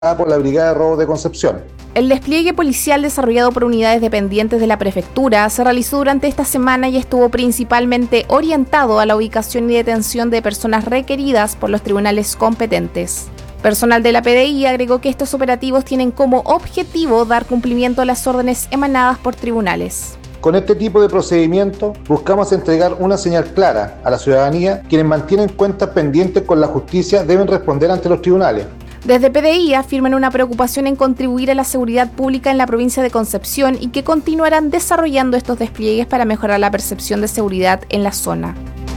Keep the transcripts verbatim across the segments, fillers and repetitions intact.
por la Brigada de Robos de Concepción. El despliegue policial desarrollado por unidades dependientes de la prefectura se realizó durante esta semana y estuvo principalmente orientado a la ubicación y detención de personas requeridas por los tribunales competentes. Personal de la P D I agregó que estos operativos tienen como objetivo dar cumplimiento a las órdenes emanadas por tribunales. Con este tipo de procedimiento buscamos entregar una señal clara a la ciudadanía. Quienes mantienen cuentas pendientes con la justicia deben responder ante los tribunales. Desde P D I afirman una preocupación en contribuir a la seguridad pública en la provincia de Concepción y que continuarán desarrollando estos despliegues para mejorar la percepción de seguridad en la zona.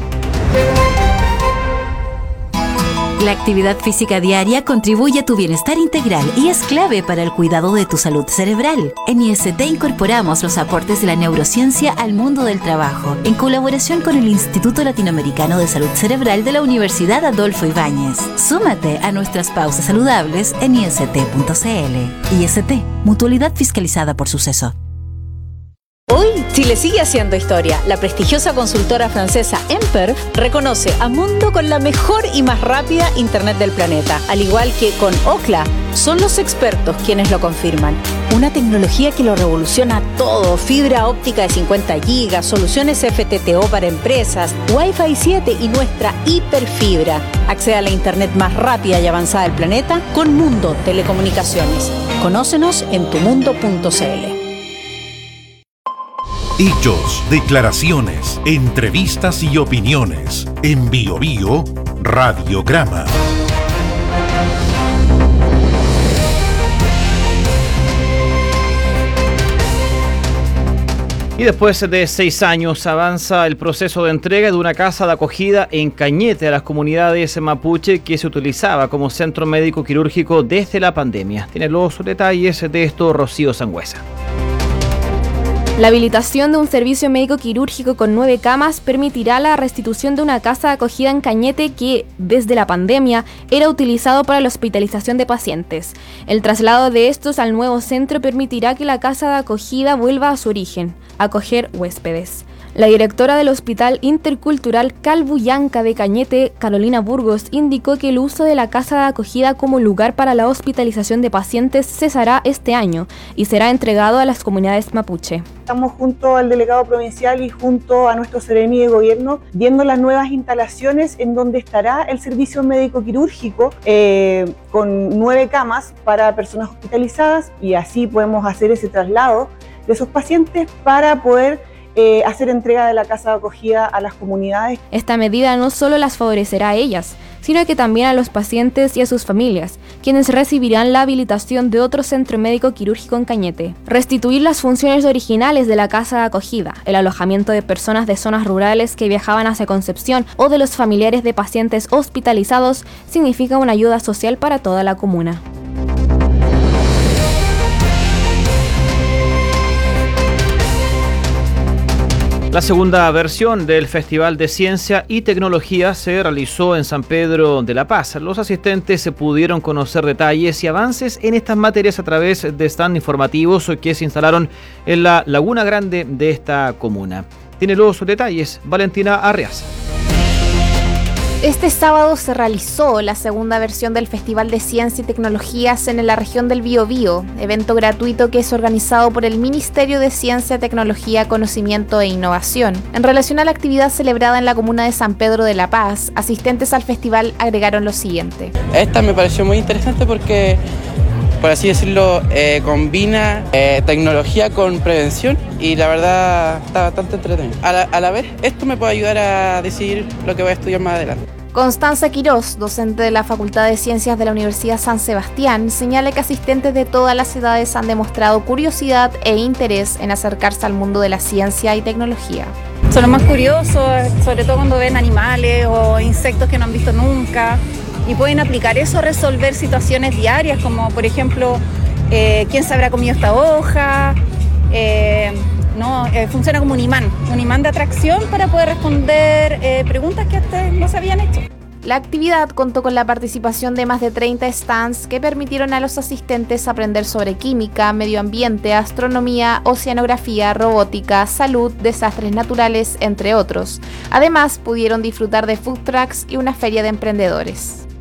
La actividad física diaria contribuye a tu bienestar integral y es clave para el cuidado de tu salud cerebral. En I S T incorporamos los aportes de la neurociencia al mundo del trabajo, en colaboración con el Instituto Latinoamericano de Salud Cerebral de la Universidad Adolfo Ibáñez. Súmate a nuestras pausas saludables en I S T punto C L. I S T, mutualidad fiscalizada por Suceso. Hoy, Chile sigue haciendo historia. La prestigiosa consultora francesa Emper reconoce a Mundo con la mejor y más rápida Internet del planeta. Al igual que con Ookla, son los expertos quienes lo confirman. Una tecnología que lo revoluciona todo. Fibra óptica de cincuenta gigas, soluciones F T T O para empresas, Wi-Fi siete y nuestra hiperfibra. Accede a la Internet más rápida y avanzada del planeta con Mundo Telecomunicaciones. Conócenos en tu mundo punto c l. Hechos, declaraciones, entrevistas y opiniones. En Bio Bio, Radiograma. Y después de seis años avanza el proceso de entrega de una casa de acogida en Cañete a las comunidades mapuche que se utilizaba como centro médico quirúrgico desde la pandemia. Tiene los detalles de esto Rocío Sangüesa. La habilitación de un servicio médico quirúrgico con nueve camas permitirá la restitución de una casa de acogida en Cañete que, desde la pandemia, era utilizado para la hospitalización de pacientes. El traslado de estos al nuevo centro permitirá que la casa de acogida vuelva a su origen, acoger huéspedes. La directora del Hospital Intercultural Calbuyanca de Cañete, Carolina Burgos, indicó que el uso de la casa de acogida como lugar para la hospitalización de pacientes cesará este año y será entregado a las comunidades mapuche. Estamos junto al delegado provincial y junto a nuestro seremi de gobierno viendo las nuevas instalaciones en donde estará el servicio médico quirúrgico eh, con nueve camas para personas hospitalizadas y así podemos hacer ese traslado de esos pacientes para poder Eh, hacer entrega de la casa de acogida a las comunidades. Esta medida no solo las favorecerá a ellas, sino que también a los pacientes y a sus familias, quienes recibirán la habilitación de otro centro médico quirúrgico en Cañete. Restituir las funciones originales de la casa de acogida, el alojamiento de personas de zonas rurales que viajaban hacia Concepción o de los familiares de pacientes hospitalizados, significa una ayuda social para toda la comuna. La segunda versión del Festival de Ciencia y Tecnología se realizó en San Pedro de la Paz. Los asistentes se pudieron conocer detalles y avances en estas materias a través de stand informativos que se instalaron en la Laguna Grande de esta comuna. Tiene los detalles Valentina Arriaza. Este sábado se realizó la segunda versión del Festival de Ciencia y Tecnologías en la región del Biobío, evento gratuito que es organizado por el Ministerio de Ciencia, Tecnología, Conocimiento e Innovación. En relación a la actividad celebrada en la comuna de San Pedro de la Paz, asistentes al festival agregaron lo siguiente. Esta me pareció muy interesante porque, por así decirlo, eh, combina eh, tecnología con prevención y la verdad está bastante entretenido. A la, a la vez, esto me puede ayudar a decidir lo que voy a estudiar más adelante. Constanza Quirós, docente de la Facultad de Ciencias de la Universidad San Sebastián, señala que asistentes de todas las edades han demostrado curiosidad e interés en acercarse al mundo de la ciencia y tecnología. Son los más curiosos, sobre todo cuando ven animales o insectos que no han visto nunca, y pueden aplicar eso a resolver situaciones diarias, como por ejemplo, eh, ¿quién se habrá comido esta hoja? Eh, No, eh, funciona como un imán, un imán de atracción para poder responder eh, preguntas que antes no se habían hecho. La actividad contó con la participación de más de treinta stands que permitieron a los asistentes aprender sobre química, medio ambiente, astronomía, oceanografía, robótica, salud, desastres naturales, entre otros. Además, pudieron disfrutar de food trucks y una feria de emprendedores.